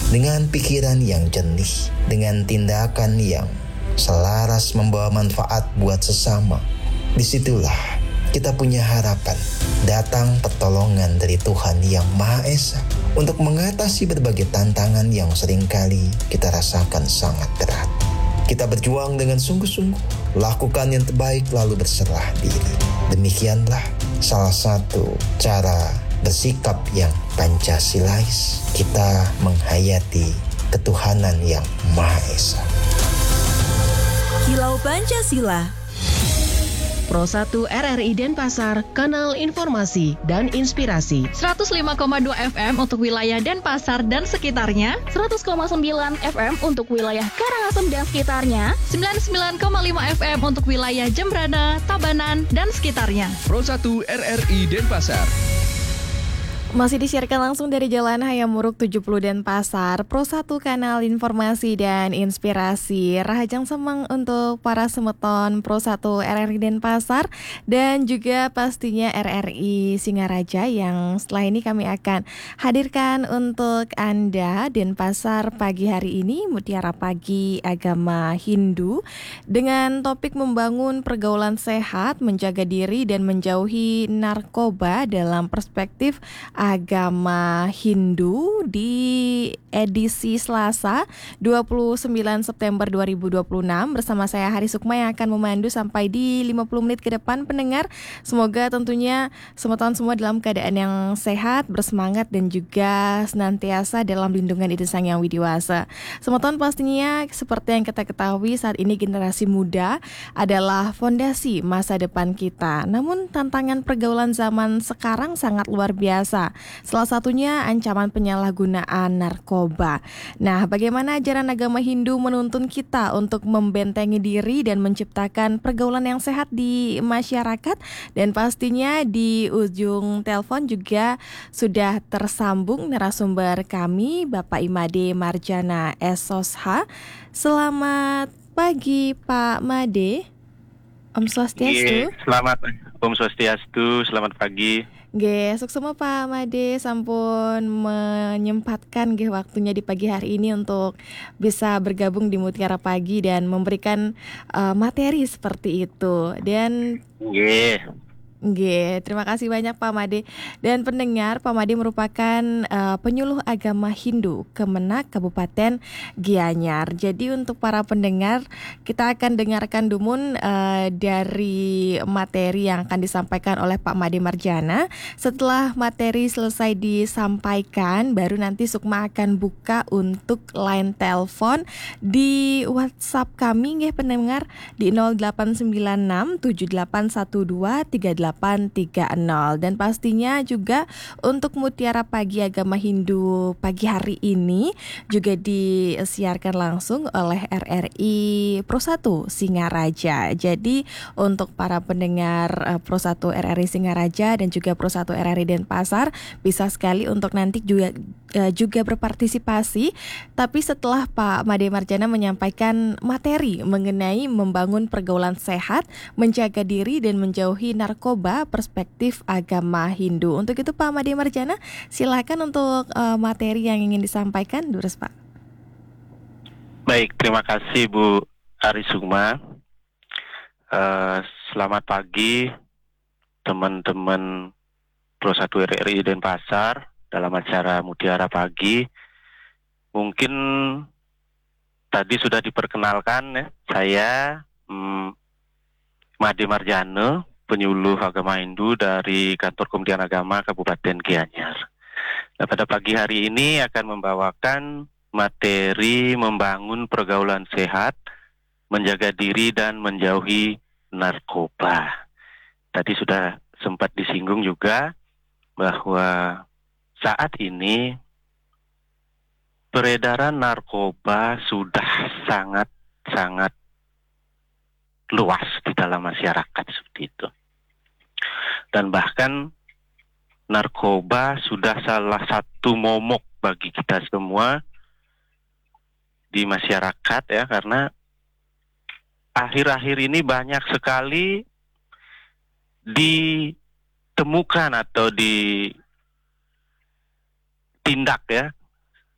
dengan pikiran yang jernih, dengan tindakan yang selaras membawa manfaat buat sesama. Disitulah kita punya harapan datang pertolongan dari Tuhan yang Maha Esa untuk mengatasi berbagai tantangan yang seringkali kita rasakan sangat berat. Kita berjuang dengan sungguh-sungguh, lakukan yang terbaik lalu berserah diri. Demikianlah salah satu cara bersikap yang Pancasilais, kita menghayati ketuhanan yang Maha Esa. Kilau Pancasila. Pro 1 RRI Denpasar, kanal informasi dan inspirasi. 105,2 FM untuk wilayah Denpasar dan sekitarnya, 100,9 FM untuk wilayah Karangasem dan sekitarnya, 99,5 FM untuk wilayah Jembrana, Tabanan, dan sekitarnya. Pro 1 RRI Denpasar. Masih disiarkan langsung dari Jalan Hayam Wuruk 70 Denpasar, Pro 1 kanal informasi dan inspirasi. Rahajang Semang untuk para semeton Pro 1 RRI Denpasar dan juga pastinya RRI Singaraja yang setelah ini kami akan hadirkan untuk Anda Denpasar pagi hari ini, Mutiara Pagi Agama Hindu, dengan topik membangun pergaulan sehat, menjaga diri dan menjauhi narkoba dalam perspektif agama Hindu di edisi Selasa 29 September 2026 bersama saya Hari Sukma yang akan memandu sampai di 50 menit ke depan pendengar. Semoga tentunya semeton semua dalam keadaan yang sehat, bersemangat dan juga senantiasa dalam lindungan Ida Sang Yang Widiwasa. Semeton pastinya seperti yang kita ketahui saat ini generasi muda adalah fondasi masa depan kita. Namun tantangan pergaulan zaman sekarang sangat luar biasa. Salah satunya ancaman penyalahgunaan narkoba. Nah, bagaimana ajaran agama Hindu menuntun kita untuk membentengi diri dan menciptakan pergaulan yang sehat di masyarakat? Dan pastinya di ujung telepon juga sudah tersambung narasumber kami, Bapak Imade Marjana SOSH. Selamat pagi Pak Made. Om Swastiastu. Selamat Om Swastiastu, selamat pagi. Nggih, sukses Pak Made sampun menyempatkan waktunya di pagi hari ini untuk bisa bergabung di Mutiara Pagi dan memberikan materi seperti itu. Dan terima kasih banyak Pak Made. Dan pendengar, Pak Made merupakan penyuluh agama Hindu Kemenak Kabupaten Gianyar. Jadi untuk para pendengar, kita akan dengarkan dumun dari materi yang akan disampaikan oleh Pak Made Marjana. Setelah materi selesai disampaikan, baru nanti Sukma akan buka untuk line telepon di WhatsApp kami nggih pendengar di 0896 7812 3830. Dan pastinya juga untuk Mutiara Pagi Agama Hindu pagi hari ini juga disiarkan langsung oleh RRI Pro 1 Singaraja. Jadi untuk para pendengar Pro 1 RRI Singaraja dan juga Pro 1 RRI Denpasar bisa sekali untuk nanti juga berpartisipasi. Tapi setelah Pak Made Marjana menyampaikan materi mengenai membangun pergaulan sehat, menjaga diri dan menjauhi narkoba perspektif agama Hindu. Untuk itu Pak Made Marjana, silakan untuk materi yang ingin disampaikan, Durus Pak. Baik, terima kasih Bu Ari Sukma. Selamat pagi teman-teman Pro 1 RRI Denpasar dalam acara Mutiara Pagi. Mungkin tadi sudah diperkenalkan ya, saya Made Marjana, penyuluh agama Hindu dari Kantor Kementerian Agama Kabupaten Gianyar. Nah, pada pagi hari ini akan membawakan materi membangun pergaulan sehat, menjaga diri dan menjauhi narkoba. Tadi sudah sempat disinggung juga bahwa saat ini peredaran narkoba sudah sangat luas di dalam masyarakat seperti itu. Dan bahkan narkoba sudah salah satu momok bagi kita semua di masyarakat ya, karena akhir-akhir ini banyak sekali ditemukan atau ditindak ya